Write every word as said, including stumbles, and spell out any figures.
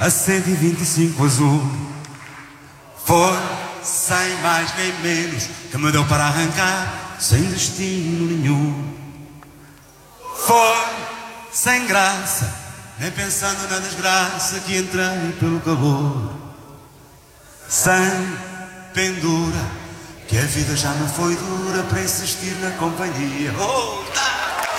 a cento e vinte e cinco azul. Foi sem mais nem menos que me deu para arrancar sem destino nenhum. Foi sem graça, nem pensando na desgraça que entrei pelo calor. Sem pendura, que a vida já me foi dura para insistir na companhia. Oh, tá!